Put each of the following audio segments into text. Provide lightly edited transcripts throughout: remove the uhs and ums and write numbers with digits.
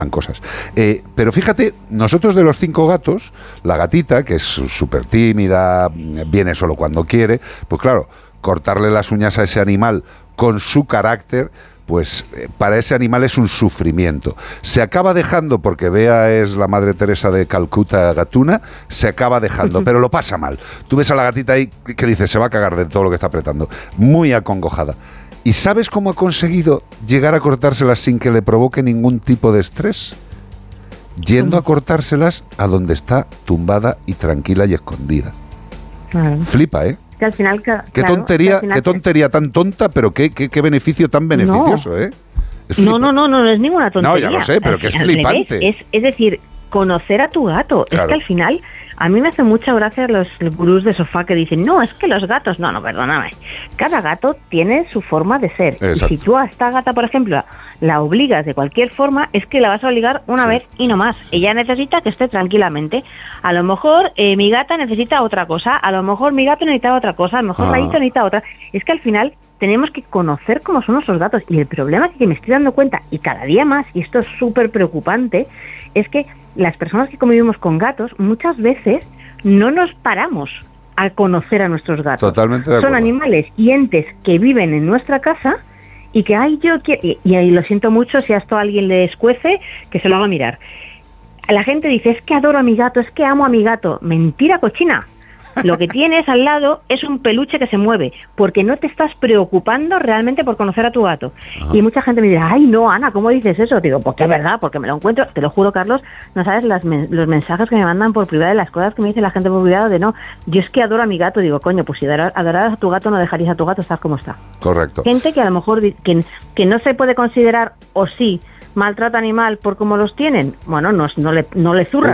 cosas. Pero fíjate, nosotros de los 5 gatos, la gatita, que es súper tímida, viene solo cuando quiere, pues claro, cortarle las uñas a ese animal con su carácter, pues para ese animal es un sufrimiento. Se acaba dejando, porque Bea es la Madre Teresa de Calcuta gatuna, se acaba dejando, pero lo pasa mal. Tú ves a la gatita ahí que dice, se va a cagar de todo lo que está apretando, muy acongojada. ¿Y sabes cómo ha conseguido llegar a cortárselas sin que le provoque ningún tipo de estrés? Yendo a cortárselas a donde está tumbada y tranquila y escondida. Flipa, ¿eh? Que al final, qué tontería tan tonta, pero qué beneficio tan beneficioso, no. ¿eh? No es ninguna tontería. No, ya lo sé, pero que es flipante. Es decir, conocer a tu gato. Claro. Es que al final, a mí me hace mucha gracia los gurús de sofá que dicen, no, es que los gatos, no, perdóname. Cada gato tiene su forma de ser. Exacto. Y si tú a esta gata, por ejemplo, la obligas de cualquier forma, es que la vas a obligar una vez y no más. Ella necesita que esté tranquilamente. A lo mejor mi gata necesita otra cosa, a lo mejor mi gato necesita otra cosa, a lo mejor Rayito necesita otra. Es que al final tenemos que conocer cómo son nuestros gatos. Y el problema que me estoy dando cuenta, y cada día más, y esto es súper preocupante, es que las personas que convivimos con gatos muchas veces no nos paramos a conocer a nuestros gatos. Totalmente de acuerdo. Son animales y entes que viven en nuestra casa y que yo quiero, y ahí lo siento mucho si a esto a alguien le escuece, que se lo haga mirar. La gente dice, es que adoro a mi gato, es que amo a mi gato. Mentira cochina. Lo que tienes al lado es un peluche que se mueve, porque no te estás preocupando realmente por conocer a tu gato. Ajá. Y mucha gente me dirá, ay no, Ana, ¿cómo dices eso? Digo, pues que es verdad, porque me lo encuentro, te lo juro, Carlos, no sabes los mensajes que me mandan por privado, de las cosas que me dice la gente por privado, de no, yo es que adoro a mi gato. Digo, coño, pues si adoraras a tu gato no dejarías a tu gato estar como está. Correcto. Gente que a lo mejor que no se puede considerar, o sí, maltrata animal por cómo los tienen, bueno, no le zurran.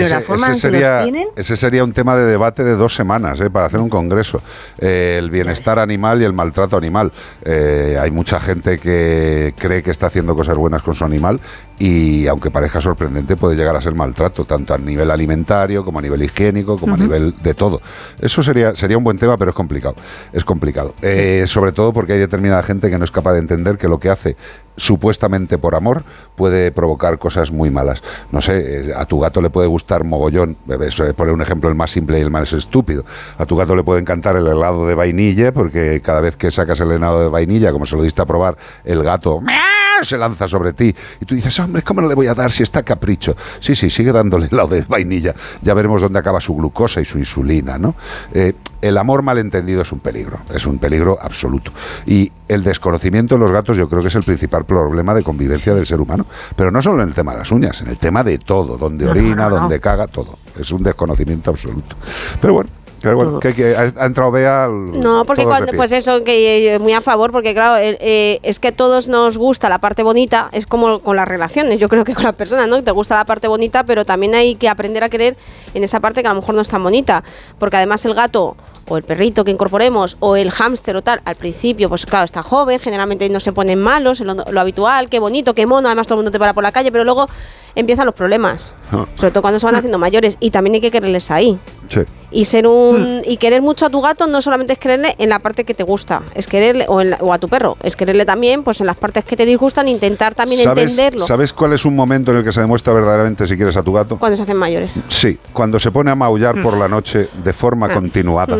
Ese sería un tema de debate de 2 semanas, para hacer un congreso. El bienestar animal y el maltrato animal. Hay mucha gente que cree que está haciendo cosas buenas con su animal y, aunque parezca sorprendente, puede llegar a ser maltrato, tanto a nivel alimentario como a nivel higiénico, como a nivel de todo. Eso sería un buen tema, pero es complicado. Es complicado. Sobre todo porque hay determinada gente que no es capaz de entender que lo que hace supuestamente por amor puede provocar cosas muy malas. No sé, a tu gato le puede gustar mogollón, poner un ejemplo el más simple y el más estúpido. A tu gato le puede encantar el helado de vainilla, porque cada vez que sacas el helado de vainilla, como se lo diste a probar, el gato se lanza sobre ti y tú dices, hombre, ¿cómo no le voy a dar si está capricho? Sí, sigue dándole helado de vainilla, ya veremos dónde acaba su glucosa y su insulina, ¿no? El amor malentendido es un peligro absoluto, y el desconocimiento de los gatos yo creo que es el principal problema de convivencia del ser humano, pero no solo en el tema de las uñas, en el tema de todo, donde orina, donde caga, todo, es un desconocimiento absoluto, pero bueno, que ha entrado Bea. No, porque cuando, pues eso, que muy a favor, porque claro, es que a todos nos gusta la parte bonita, es como con las relaciones, yo creo que con las personas, ¿no? Te gusta la parte bonita, pero también hay que aprender a querer en esa parte que a lo mejor no es tan bonita, porque además el gato o el perrito que incorporemos o el hámster o tal, al principio, pues claro, está joven, generalmente no se ponen malos, lo habitual, qué bonito, qué mono, además todo el mundo te para por la calle, pero luego empiezan los problemas, sobre todo cuando se van haciendo mayores, y también hay que quererles ahí. Sí. Y y querer mucho a tu gato no solamente es quererle en la parte que te gusta, es quererle, o a tu perro, es quererle también pues en las partes que te disgustan, intentar también entenderlo. ¿Sabes cuál es un momento en el que se demuestra verdaderamente si quieres a tu gato? Cuando se hacen mayores. Sí, cuando se pone a maullar por la noche de forma continuada.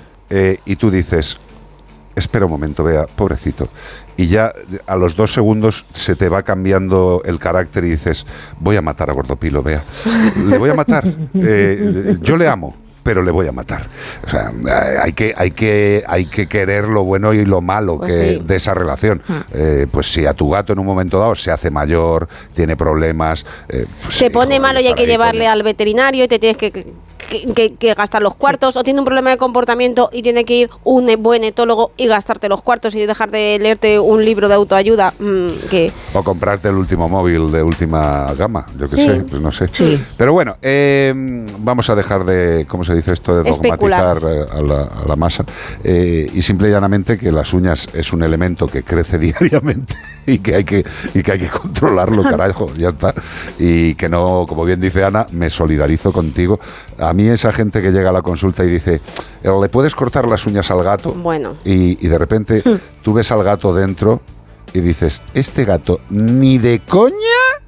Y tú dices, espera un momento, Bea, pobrecito. Y ya a los 2 segundos se te va cambiando el carácter y dices, voy a matar a Gordopilo, Bea. Le voy a matar. Yo le amo, pero le voy a matar. O sea, hay que querer lo bueno y lo malo pues de esa relación. Pues si a tu gato en un momento dado se hace mayor, tiene problemas... pues se pone malo y hay que llevarle al veterinario y te tienes que gastar los cuartos, o tiene un problema de comportamiento y tiene que ir un buen etólogo y gastarte los cuartos y dejar de leerte un libro de autoayuda. O comprarte el último móvil de última gama, yo qué sé, pues no sé. Sí. Pero bueno, vamos a dejar de, ¿cómo se dice esto? De dogmatizar a la masa. Y simple y llanamente que las uñas es un elemento que crece diariamente y que hay que controlarlo, carajo, ya está. Y que no, como bien dice Ana, me solidarizo contigo. A mí esa gente que llega a la consulta y dice, ¿le puedes cortar las uñas al gato? Bueno. Y de repente tú ves al gato dentro y dices, este gato ni de coña